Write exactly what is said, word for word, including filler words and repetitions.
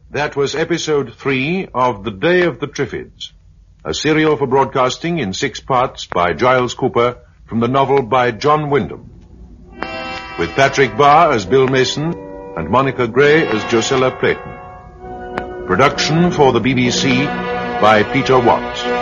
That was episode three of The Day of the Triffids, a serial for broadcasting in six parts by Giles Cooper from the novel by John Wyndham, with Patrick Barr as Bill Mason and Monica Gray as Josella Clayton. Production for the B B C by Peter Watts.